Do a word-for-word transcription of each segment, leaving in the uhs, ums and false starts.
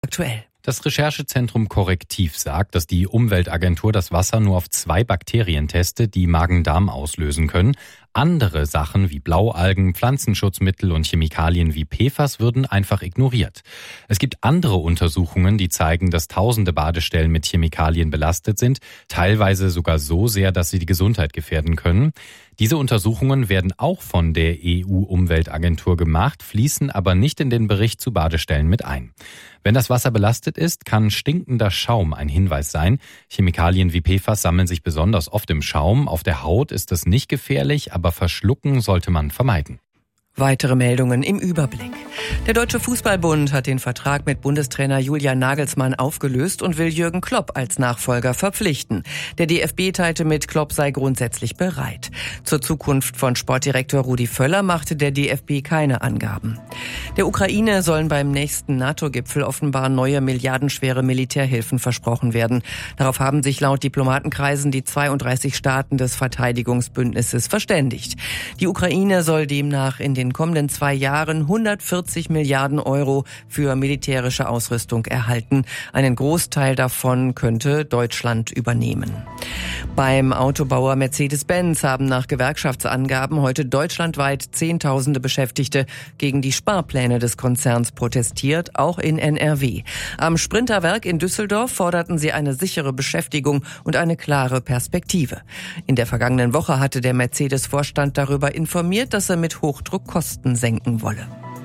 Aktuell. Das Recherchezentrum Korrektiv sagt, dass die Umweltagentur das Wasser nur auf zwei Bakterien testet, die Magen-Darm auslösen können. Andere Sachen wie Blaualgen, Pflanzenschutzmittel und Chemikalien wie P F A S würden einfach ignoriert. Es gibt andere Untersuchungen, die zeigen, dass tausende Badestellen mit Chemikalien belastet sind, teilweise sogar so sehr, dass sie die Gesundheit gefährden können. Diese Untersuchungen werden auch von der E U-Umweltagentur gemacht, fließen aber nicht in den Bericht zu Badestellen mit ein. Wenn das Wasser belastet ist, kann stinkender Schaum ein Hinweis sein. Chemikalien wie P F A S sammeln sich besonders oft im Schaum. Auf der Haut ist das nicht gefährlich, aber verschlucken sollte man vermeiden. Weitere Meldungen im Überblick. Der Deutsche Fußballbund hat den Vertrag mit Bundestrainer Julian Nagelsmann aufgelöst und will Jürgen Klopp als Nachfolger verpflichten. Der D F B teilte mit, Klopp sei grundsätzlich bereit. Zur Zukunft von Sportdirektor Rudi Völler machte der D F B keine Angaben. Der Ukraine sollen beim nächsten NATO-Gipfel offenbar neue milliardenschwere Militärhilfen versprochen werden. Darauf haben sich laut Diplomatenkreisen die zweiunddreißig Staaten des Verteidigungsbündnisses verständigt. Die Ukraine soll demnach in den kommenden zwei Jahren hundertvierzig Milliarden Euro für militärische Ausrüstung erhalten. Einen Großteil davon könnte Deutschland übernehmen. Beim Autobauer Mercedes-Benz haben nach Gewerkschaftsangaben heute deutschlandweit Zehntausende Beschäftigte gegen die Sparpläne des Konzerns protestiert, auch in N R W. Am Sprinterwerk in Düsseldorf forderten sie eine sichere Beschäftigung und eine klare Perspektive. In der vergangenen Woche hatte der Mercedes-Vorstand darüber informiert, dass er mit Hochdruck Kosten senken wolle.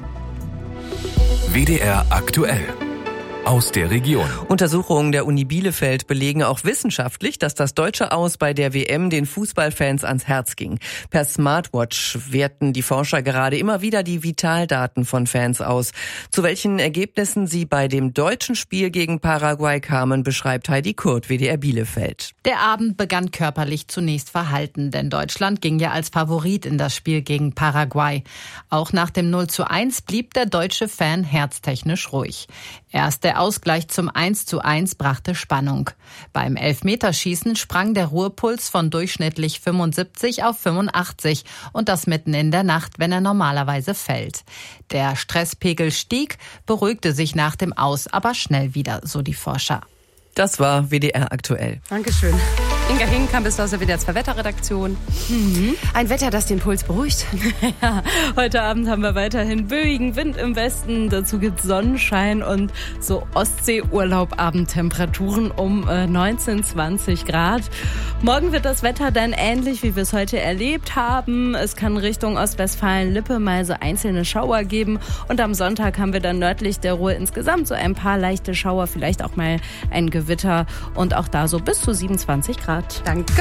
W D R aktuell. Aus der Region. Untersuchungen der Uni Bielefeld belegen auch wissenschaftlich, dass das deutsche Aus bei der W M den Fußballfans ans Herz ging. Per Smartwatch werten die Forscher gerade immer wieder die Vitaldaten von Fans aus. Zu welchen Ergebnissen sie bei dem deutschen Spiel gegen Paraguay kamen, beschreibt Heidi Kurt, W D R Bielefeld. Der Abend begann körperlich zunächst verhalten, denn Deutschland ging ja als Favorit in das Spiel gegen Paraguay. Auch nach dem null zu eins blieb der deutsche Fan herztechnisch ruhig. Erst der Ausgleich zum eins zu eins brachte Spannung. Beim Elfmeterschießen sprang der Ruhepuls von durchschnittlich fünfundsiebzig auf fünfundachtzig und das mitten in der Nacht, wenn er normalerweise fällt. Der Stresspegel stieg, beruhigte sich nach dem Aus aber schnell wieder, so die Forscher. Das war W D R aktuell. Dankeschön. Inga Hinkamp ist aus der W D R zwei Wetterredaktion. Mhm. Ein Wetter, das den Puls beruhigt. Ja, heute Abend haben wir weiterhin böigen Wind im Westen. Dazu gibt es Sonnenschein und so Ostsee-Urlaub-Abendtemperaturen um äh, neunzehn, zwanzig Grad. Morgen wird das Wetter dann ähnlich, wie wir es heute erlebt haben. Es kann Richtung Ostwestfalen-Lippe mal so einzelne Schauer geben. Und am Sonntag haben wir dann nördlich der Ruhr insgesamt so ein paar leichte Schauer, vielleicht auch mal ein Gewitter und auch da so bis zu siebenundzwanzig Grad. Danke.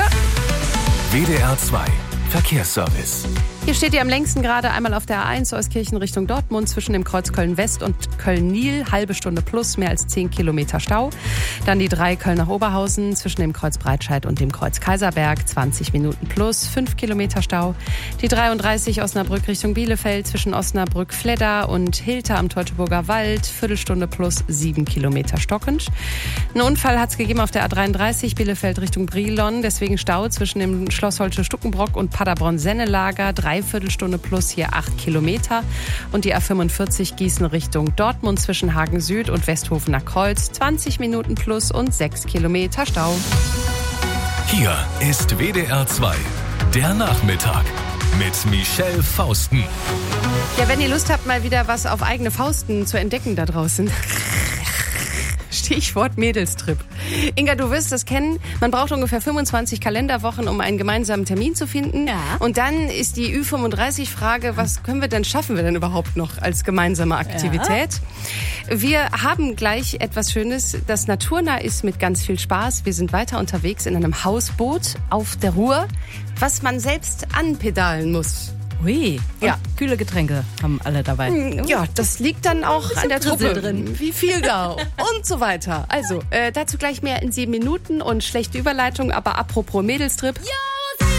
W D R zwei Verkehrsservice. Hier steht ihr am längsten gerade einmal auf der A eins Euskirchen Richtung Dortmund zwischen dem Kreuz Köln-West und Köln-Nil. Halbe Stunde plus, mehr als zehn Kilometer Stau. Dann die drei Köln nach Oberhausen zwischen dem Kreuz Breitscheid und dem Kreuz Kaiserberg. zwanzig Minuten plus, fünf Kilometer Stau. Die dreiunddreißig Osnabrück Richtung Bielefeld zwischen Osnabrück-Fledder und Hilter am Teutoburger Wald. Viertelstunde plus, sieben Kilometer stockend. Ein Unfall hat es gegeben auf der A dreiunddreißig Bielefeld Richtung Brilon. Deswegen Stau zwischen dem Schloss Holte-Stuckenbrock und Paderborn-Sennelager. Dreiviertelstunde plus, hier acht Kilometer. Und die A fünfundvierzig Gießen Richtung Dortmund zwischen Hagen Süd und Westhofener Kreuz. zwanzig Minuten plus und sechs Kilometer Stau. Hier ist W D R zwei, der Nachmittag mit Michelle Fausten. Ja, wenn ihr Lust habt, mal wieder was auf eigene Fausten zu entdecken da draußen. Stichwort Mädelstrip. Inga, du wirst das kennen. Man braucht ungefähr fünfundzwanzig Kalenderwochen, um einen gemeinsamen Termin zu finden. Ja. Und dann ist die Ü fünfunddreißig-Frage, was können wir denn, schaffen wir denn überhaupt noch als gemeinsame Aktivität? Ja. Wir haben gleich etwas Schönes, das naturnah ist mit ganz viel Spaß. Wir sind weiter unterwegs in einem Hausboot auf der Ruhr, was man selbst anpedalen muss. Ui, ja. Kühle Getränke haben alle dabei. Ja, das liegt dann auch an der Truppe drin. Wie viel da und so weiter. Also, äh, dazu gleich mehr in sieben Minuten und schlechte Überleitung, aber apropos Mädelstrip. Ja!